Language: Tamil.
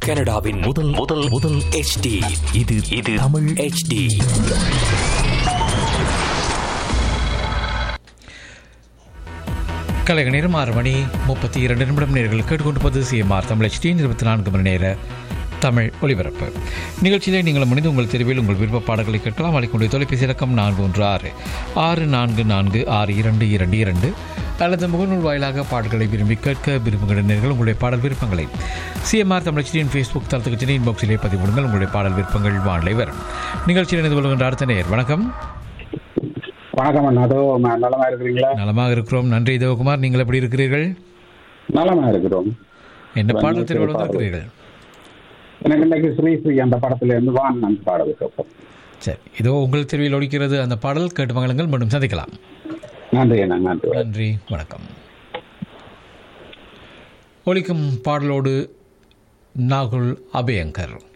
கனடாவின் முதல் முதல் முதல் HD. இது தமிழ் HD. கலைக நேரம் 6:32 நேர்கள் கேட்டுக்கொண்டிருப்பது சிஎம்ஆர் தமிழ் HD 24 மணி நேர தமிழ் ஒலிபரப்பு நிகழ்ச்சியிலே நீங்கள் முடிந்து உங்கள் தெருவில் உங்கள் விருப்ப பாடல்களை கேட்கலாம். அழைக்கக்கூடிய தொலைபேசி இலக்கம் 416-642-2222 அல்லது முகநூல் வாயிலாக பாடல்களை விரும்பி கேட்க விரும்புகிற நேர்கள் உங்களுடைய பாடல் விருப்பங்களை சிஎம்ஆர் தமிழ் HDயின் ஃபேஸ்புக் தளத்துக்கு சென்று இன்பாக்ஸிலே பதிவிடுங்கள். உங்களுடைய பாடல் விருப்பங்கள் வானிலை வரும். நிகழ்ச்சியில் இணைந்து கொள்கின்ற அடுத்த நேர் வணக்கம். வணக்கம் அண்ணா. நலமா இருக்கிறீங்களா? நலமாக இருக்கிறோம், நன்றி தேவகுமார். நீங்கள் எப்படி இருக்கிறீர்கள்? நலமா இருக்கிறோம். என்ன பாடல் தெரிவு வந்திருக்கிறீர்கள்? எனக்கு இன்னைக்கு ஸ்ரீ அந்த படத்துல இருந்து வான் அந்த பாடல் கேட்போம். சரி, இதோ உங்கள் தெருவில் ஒலிக்கிறது அந்த பாடல். கேட்டு மகளுங்கள். மீண்டும் சந்திக்கலாம். நன்றி அண்ணா. நன்றி. நன்றி, வணக்கம். ஒலிக்கும் பாடலோடு நாகுல் அபயங்கர்.